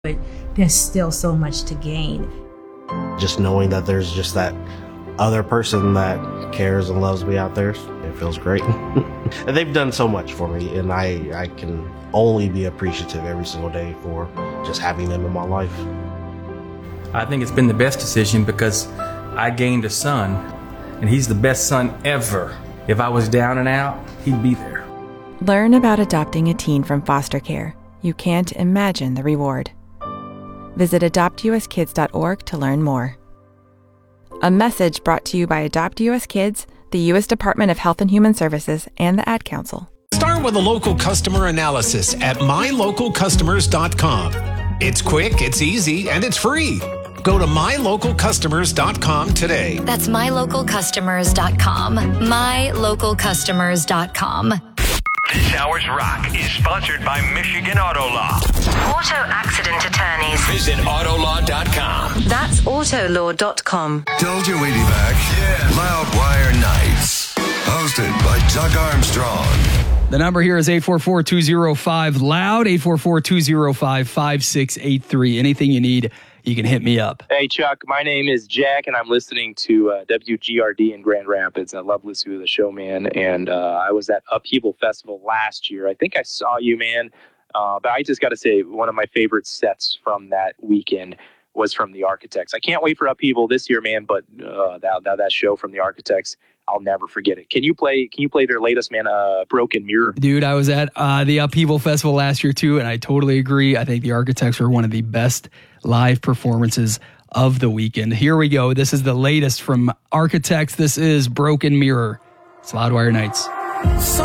But there's still so much to gain. Just knowing that there's just that other person that cares and loves me out there, it feels great. And they've done so much for me, and I can only be appreciative every single day for just having them in my life. I think it's been the best decision because I gained a son, and he's the best son ever. If I was down and out, he'd be there. Learn about adopting a teen from foster care. You can't imagine the reward. Visit adoptuskids.org to learn more. A message brought to you by Adopt US Kids, the U.S. Department of Health and Human Services, and the Ad Council. Start with a local customer analysis at mylocalcustomers.com. It's quick, it's easy, and it's free. Go to mylocalcustomers.com today. That's mylocalcustomers.com. mylocalcustomers.com. This hour's rock is sponsored by Michigan Auto Law. Auto accident attorneys. Visit autolaw.com. That's autolaw.com. Told you we'd be back. Yeah. Loudwire Nights. Hosted by Chuck Armstrong. The number here is 844-205-LOUD, 844-205-5683. Anything you need, you can hit me up. Hey, Chuck, my name is Jack, and I'm listening to WGRD in Grand Rapids. I love listening to the show, man, and I was at Upheaval Festival last year. I think I saw you, man, but I just got to say, one of my favorite sets from that weekend was from the Architects. I can't wait for Upheaval this year, man, but that show from the Architects, I'll never forget it. Can you play their latest, man, Broken Mirror? Dude, I was at the Upheaval Festival last year, too, and I totally agree. I think the Architects were one of the best live performances of the weekend. Here we go. This is the latest from Architects. This is Broken Mirror. It's Loudwire Nights.